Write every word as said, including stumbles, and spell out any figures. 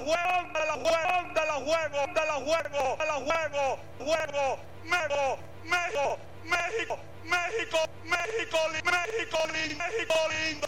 juego, de la juego, de la juego, de la juego, de la juego, juego, México, México, México, México, México, México, México lindo.